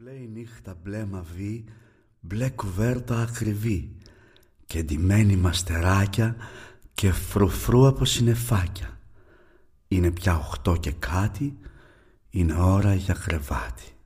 Λέει η νύχτα μπλε μαβί, μπλε κουβέρτα ακριβή και ντυμένοι μαστεράκια και φρουφρού από συννεφάκια. Είναι πια 8 και κάτι, είναι ώρα για κρεβάτι.